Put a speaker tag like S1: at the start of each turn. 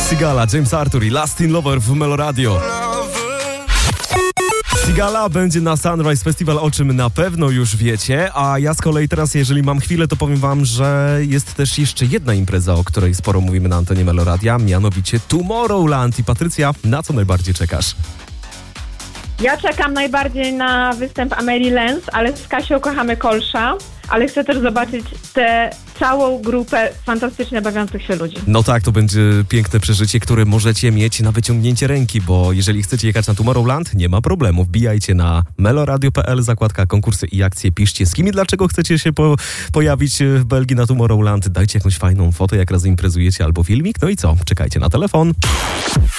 S1: Sigala, James Arthur i Lasting Lover w Melo Radio. Sigala będzie na Sunrise Festival, o czym na pewno już wiecie, a ja z kolei teraz, jeżeli mam chwilę, to powiem wam, że jest też jeszcze jedna impreza, o której sporo mówimy na antenie Melo Radia, mianowicie Tomorrowland. I Patrycja, na co najbardziej czekasz?
S2: Ja czekam najbardziej na występ Amelie Lenz, ale z Kasią kochamy Kolsza, ale chcę też zobaczyć tę całą grupę fantastycznie bawiących się ludzi.
S1: No tak, to będzie piękne przeżycie, które możecie mieć na wyciągnięcie ręki, bo jeżeli chcecie jechać na Tomorrowland, nie ma problemu. Wbijajcie na meloradio.pl, zakładka konkursy i akcje, piszcie z kim i dlaczego chcecie się pojawić w Belgii na Tomorrowland. Dajcie jakąś fajną fotę, jak razem imprezujecie albo filmik. No i co? Czekajcie na telefon.